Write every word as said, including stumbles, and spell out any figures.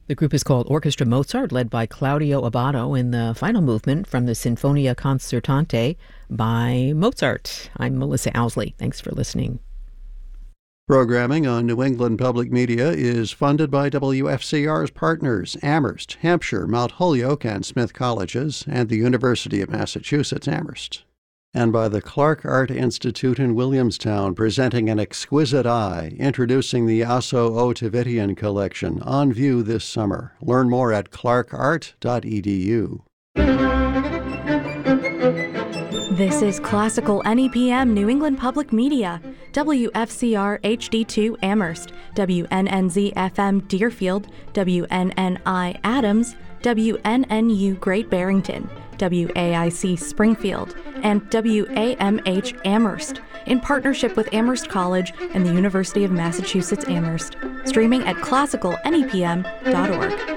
The group is called Orchestra Mozart, led by Claudio Abbado, in the final movement from the Sinfonia Concertante by Mozart. I'm Melissa Owsley. Thanks for listening. Programming on New England Public Media is funded by W F C R's partners, Amherst, Hampshire, Mount Holyoke, and Smith Colleges, and the University of Massachusetts Amherst. And by the Clark Art Institute in Williamstown, presenting An Exquisite Eye, introducing the Asso O. Tividian collection, on view this summer. Learn more at clark art dot e d u. This is Classical N E P M New England Public Media, W F C R H D two Amherst, W N N Z F M Deerfield, W N N I Adams, W N N U Great Barrington, W A I C Springfield, and W A M H Amherst, in partnership with Amherst College and the University of Massachusetts Amherst. Streaming at classical N E P M dot org.